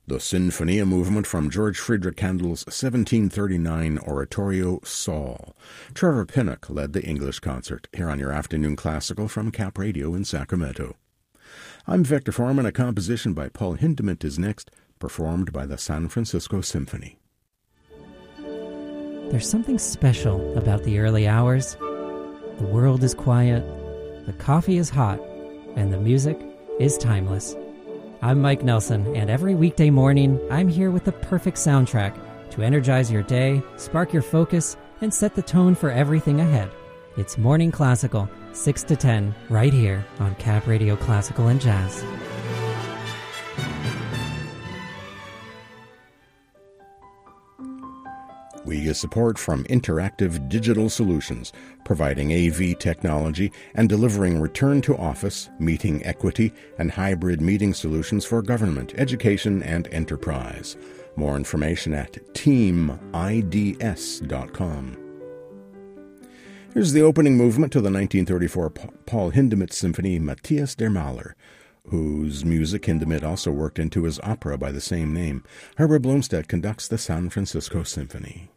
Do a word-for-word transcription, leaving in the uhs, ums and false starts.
the Sinfonia movement from George Friedrich Handel's seventeen thirty-nine oratorio Saul. Trevor Pinnock led the English concert, here on your afternoon classical from Cap Radio in Sacramento. I'm Victor Foreman. A composition by Paul Hindemith is next, performed by the San Francisco Symphony. There's something special about the early hours. The world is quiet, the coffee is hot, and the music is timeless. I'm Mike Nelson, and every weekday morning, I'm here with the perfect soundtrack to energize your day, spark your focus, and set the tone for everything ahead. It's Morning Classical, six to ten, right here on Cap Radio Classical and Jazz. We get support from Interactive Digital Solutions, providing A V technology and delivering return-to-office, meeting equity, and hybrid meeting solutions for government, education, and enterprise. More information at team I D S dot com. Here's the opening movement to the nineteen thirty-four Paul Hindemith Symphony, Matthias der Maler, whose music Hindemith also worked into his opera by the same name. Herbert Blomstedt conducts the San Francisco Symphony.